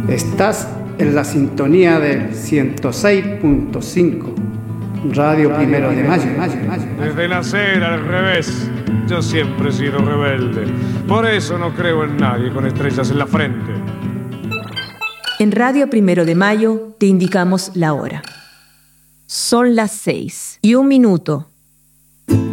Estás en la sintonía del 106.5, Radio Primero de Mayo. Desde nacer al revés, yo siempre he sido rebelde. Por eso no creo en nadie con estrellas en la frente. En Radio Primero de Mayo te indicamos la hora. Son las 6:01.